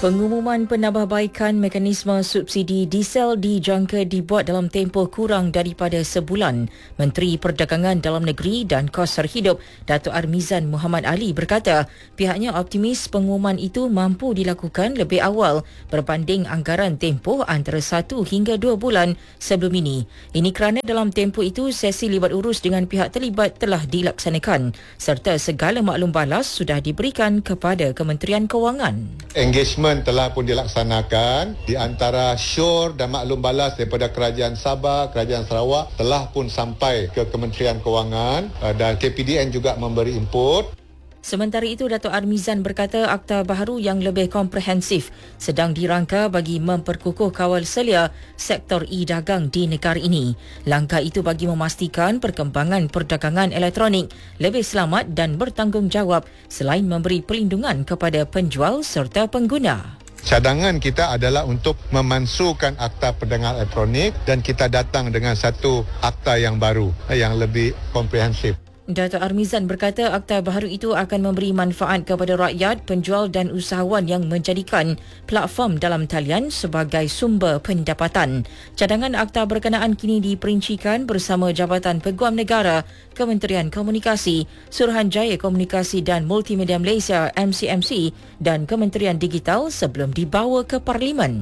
Pengumuman penambahbaikan mekanisme subsidi diesel dijangka dibuat dalam tempoh kurang daripada sebulan. Menteri Perdagangan Dalam Negeri dan Kos Serhidup Datuk Armizan Muhammad Ali berkata pihaknya optimis pengumuman itu mampu dilakukan lebih awal berbanding anggaran tempoh antara 1 hingga 2 bulan sebelum ini. Ini kerana dalam tempoh itu sesi libat urus dengan pihak terlibat telah dilaksanakan serta segala maklum balas sudah diberikan kepada Kementerian Kewangan. Engagement telah pun dilaksanakan di antara syur dan maklum balas daripada Kerajaan Sabah, Kerajaan Sarawak telah pun sampai ke Kementerian Kewangan dan KPDN juga memberi input. Sementara itu, Datuk Armizan berkata akta baharu yang lebih komprehensif sedang dirangka bagi memperkukuh kawal selia sektor e-dagang di negara ini. Langkah itu bagi memastikan perkembangan perdagangan elektronik lebih selamat dan bertanggungjawab selain memberi perlindungan kepada penjual serta pengguna. Cadangan kita adalah untuk memansuhkan akta perdagangan elektronik dan kita datang dengan satu akta yang baru yang lebih komprehensif. Datuk Armizan berkata akta baharu itu akan memberi manfaat kepada rakyat, penjual dan usahawan yang menjadikan platform dalam talian sebagai sumber pendapatan. Cadangan akta berkenaan kini diperincikan bersama Jabatan Peguam Negara, Kementerian Komunikasi, Suruhanjaya Komunikasi dan Multimedia Malaysia MCMC dan Kementerian Digital sebelum dibawa ke Parlimen.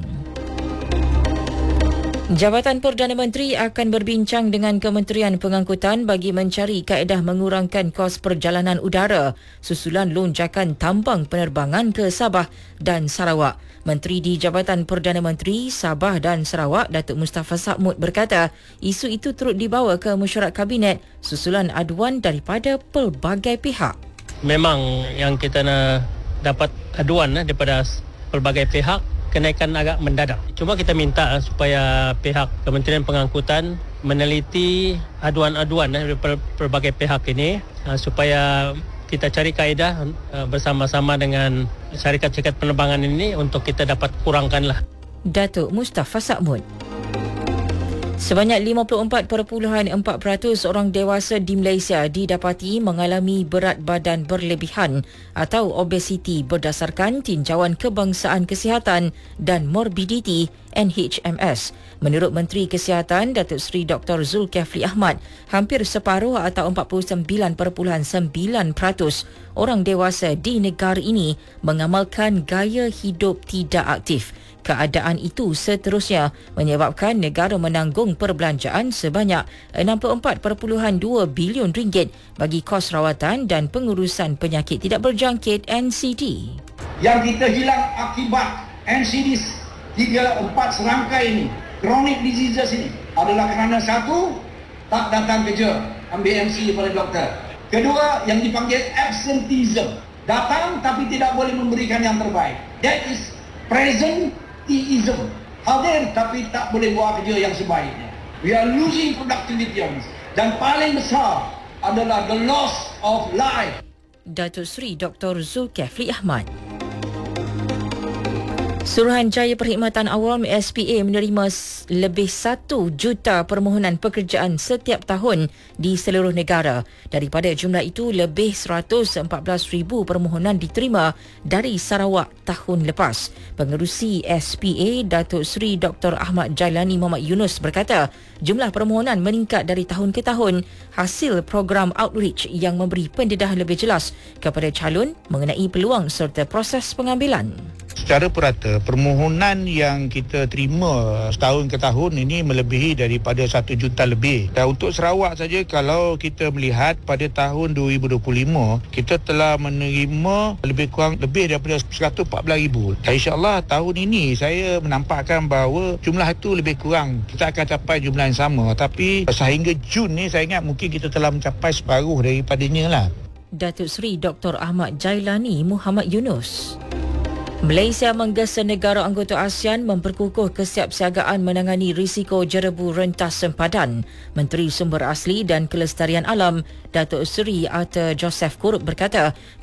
Jabatan Perdana Menteri akan berbincang dengan Kementerian Pengangkutan bagi mencari kaedah mengurangkan kos perjalanan udara susulan lonjakan tambang penerbangan ke Sabah dan Sarawak. Menteri di Jabatan Perdana Menteri Sabah dan Sarawak, Datuk Mustafa Sakhmud berkata isu itu turut dibawa ke mesyuarat Kabinet susulan aduan daripada pelbagai pihak. Memang yang kita nak dapat aduan daripada pelbagai pihak, kenaikan agak mendadak. Cuma kita minta supaya pihak Kementerian Pengangkutan meneliti aduan-aduan daripada pelbagai pihak ini supaya kita cari kaedah bersama-sama dengan syarikat-syarikat penerbangan ini untuk kita dapat kurangkanlah. Datuk Mustafa Sakhmud. Sebanyak 54.4% orang dewasa di Malaysia didapati mengalami berat badan berlebihan atau obesiti berdasarkan Tinjauan Kebangsaan Kesihatan dan Morbiditi NHMS. Menurut Menteri Kesihatan Datuk Seri Dr. Zulkifli Ahmad, hampir separuh atau 49.9% orang dewasa di negara ini mengamalkan gaya hidup tidak aktif. Keadaan itu seterusnya menyebabkan negara menanggung perbelanjaan sebanyak 64.2 bilion ringgit bagi kos rawatan dan pengurusan penyakit tidak berjangkit NCD. Yang kita hilang akibat NCD 3-4 serangkai ini, chronic diseases ini adalah kerana satu, tak datang kerja, ambil MC daripada doktor. Kedua, yang dipanggil absenteeism, datang tapi tidak boleh memberikan yang terbaik. That is presenteeism, hadir tapi tak boleh buat kerja yang sebaiknya. We are losing productivity on this. Dan paling besar adalah the loss of life. Datuk Seri Dr. Zulkifli Ahmad. Suruhanjaya Perkhidmatan Awam SPA menerima lebih 1 juta permohonan pekerjaan setiap tahun di seluruh negara. Daripada jumlah itu, lebih 114,000 permohonan diterima dari Sarawak tahun lepas. Pengerusi SPA Datuk Seri Dr. Ahmad Jailani Muhammad Yunus berkata, jumlah permohonan meningkat dari tahun ke tahun hasil program outreach yang memberi pendedahan lebih jelas kepada calon mengenai peluang serta proses pengambilan. Secara purata, permohonan yang kita terima setahun ke tahun ini melebihi daripada 1 juta lebih. Dan untuk Sarawak saja, kalau kita melihat pada tahun 2025, kita telah menerima lebih daripada 114,000. Dan insyaAllah tahun ini saya menampakkan bahawa jumlah itu lebih kurang. Kita akan capai jumlah yang sama. Tapi sehingga Jun ni saya ingat mungkin kita telah mencapai separuh daripadanya lah. Datuk Seri Dr. Ahmad Jailani Muhammad Yunus. Malaysia menggesa negara anggota ASEAN memperkukuh kesiapsiagaan menangani risiko jerebu rentas sempadan. Menteri Sumber Asli dan Kelestarian Alam Datuk Seri Arthur Joseph Kurup berkata,